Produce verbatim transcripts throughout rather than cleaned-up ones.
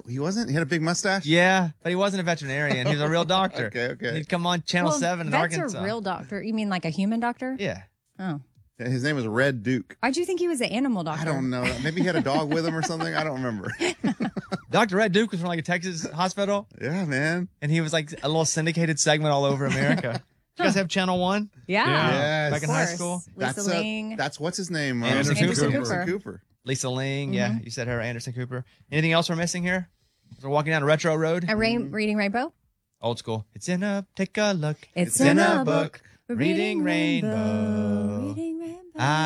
He wasn't? He had a big mustache? Yeah, but he wasn't a veterinarian. He was a real doctor. okay, okay. He'd come on Channel well, seven in that's Arkansas. a real doctor. You mean like a human doctor? Yeah. Oh. His name was Red Duke. Why'd you think he was an animal doctor? I don't know. Maybe he had a dog with him or something. I don't remember. Doctor Red Duke was from like a Texas hospital. Yeah, man. And he was like a little syndicated segment all over America. You guys have Channel one? Yeah. Yes. Back in high school? Lisa That's Ling. A, that's what's his name? Anderson, Anderson Cooper. Cooper. Anderson Cooper. Lisa Ling. Mm-hmm. Yeah, you said her, Anderson Cooper. Anything else we're missing here? We're walking down a retro road. A rain, reading Rainbow? Old school. It's in a, take a look. It's, in, a book. Reading Rainbow. Reading Rainbow.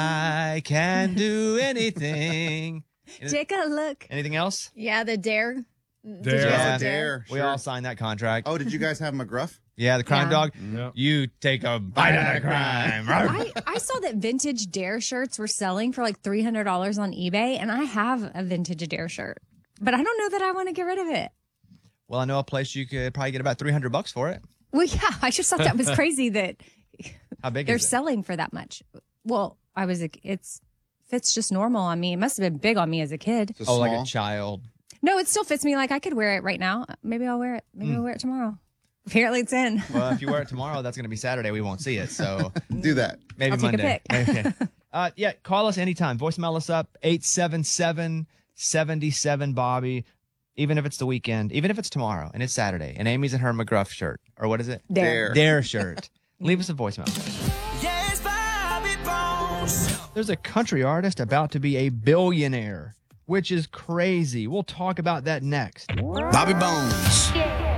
I can do anything. Take a look. Anything else? Yeah, the Dare. Did Dare. you guys Yeah. have Dare. We Sure. all signed that contract. Oh, did you guys have McGruff? Yeah, the crime Yeah. dog. Yep. You take a bite of the crime. I, I saw that vintage Dare shirts were selling for like three hundred dollars on eBay, and I have a vintage Dare shirt, but I don't know that I want to get rid of it. Well, I know a place you could probably get about three hundred bucks for it. Well, yeah, I just thought that was crazy that How big they're is it? selling for that much. Well, I was, a, it's fits just normal on me. It must have been big on me as a kid. It's Oh, small. like a child. No, it still fits me. Like I could wear it right now. Maybe I'll wear it. Maybe Hmm. I'll wear it tomorrow. Apparently it's in. Well, if you wear it tomorrow, that's going to be Saturday. We won't see it. So Do that. maybe I'll take a Monday. pic. Okay. Uh, yeah, call us anytime. Voicemail us up eight seven seven, seven seven Bobby. Even if it's the weekend, even if it's tomorrow and it's Saturday, and Amy's in her McGruff shirt, or what is it? Dare. Dare shirt. Leave us a voicemail. Yes, Bobby Bones. There's a country artist about to be a billionaire, which is crazy. We'll talk about that next. Bobby Bones.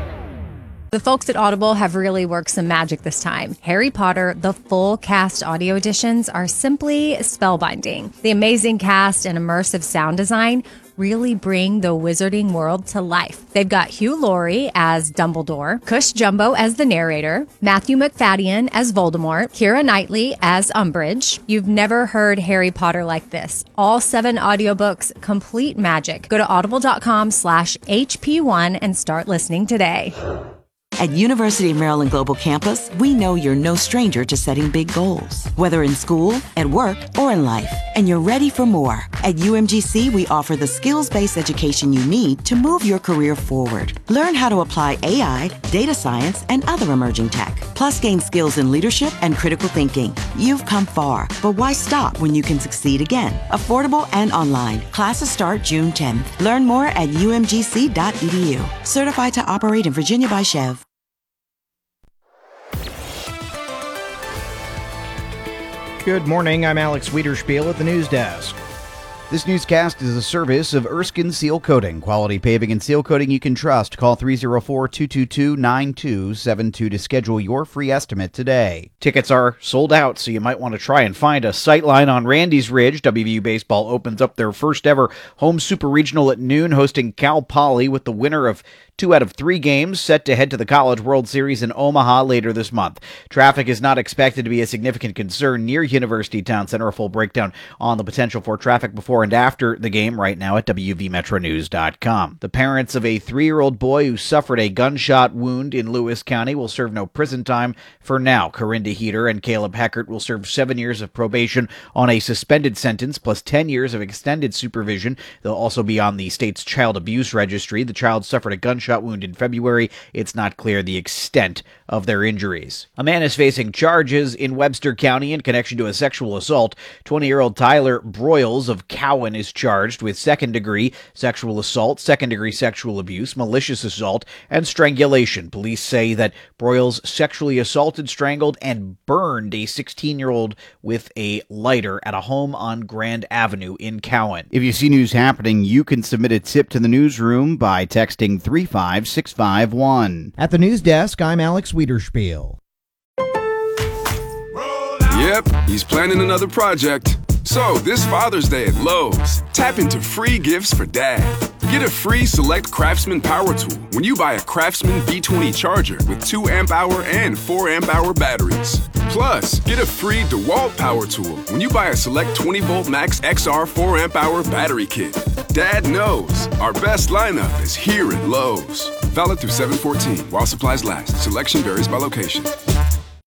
The folks at Audible have really worked some magic this time. Harry Potter, the full cast audio editions are simply spellbinding. The amazing cast and immersive sound design really bring the wizarding world to life. They've got Hugh Laurie as Dumbledore, Cush Jumbo as the narrator, Matthew McFadden as Voldemort, Keira Knightley as Umbridge. You've never heard Harry Potter like this. All seven audiobooks, complete magic. Go to audible.com slash HP1 and start listening today. At University of Maryland Global Campus, we know you're no stranger to setting big goals, whether in school, at work, or in life. And you're ready for more. At U M G C, we offer the skills-based education you need to move your career forward. Learn how to apply A I, data science, and other emerging tech. Plus, gain skills in leadership and critical thinking. You've come far, but why stop when you can succeed again? Affordable and online. Classes start June tenth. Learn more at U M G C dot E D U. Certified to operate in Virginia by Chev. Good morning, I'm Alex Wiederspiel at the news desk. This newscast is a service of Erskine Seal Coating. Quality paving and seal coating you can trust. Call three oh four, two two two, nine two seven two to schedule your free estimate today. Tickets are sold out, so you might want to try and find a sightline on Randy's Ridge. W V U Baseball opens up their first ever home super regional at noon, hosting Cal Poly, with the winner of two out of three games set to head to the College World Series in Omaha later this month. Traffic is not expected to be a significant concern near University Town Center. A full breakdown on the potential for traffic before and after the game right now at W V Metro News dot com. The parents of a three-year-old boy who suffered a gunshot wound in Lewis County will serve no prison time for now. Corinda Heater and Caleb Heckert will serve seven years of probation on a suspended sentence plus ten years of extended supervision. They'll also be on the state's child abuse registry. The child suffered a gunshot wound in February. It's not clear the extent of their injuries. A man is facing charges in Webster County in connection to a sexual assault. twenty-year-old Tyler Broyles of Cowan is charged with second-degree sexual assault, second-degree sexual abuse, malicious assault, and strangulation. Police say that Broyles sexually assaulted, strangled, and burned a sixteen-year-old with a lighter at a home on Grand Avenue in Cowan. If you see news happening, you can submit a tip to the newsroom by texting three five six five one. At the news desk, I'm Alex Wiederspiel. Yep, he's planning another project. So, this Father's Day at Lowe's, tap into free gifts for Dad. Get a free Select Craftsman power tool when you buy a Craftsman V twenty charger with two amp hour and four amp hour batteries. Plus, get a free DeWalt power tool when you buy a Select twenty volt Max X R four amp hour battery kit. Dad knows our best lineup is here at Lowe's. Valid through seven fourteen while supplies last. Selection varies by location.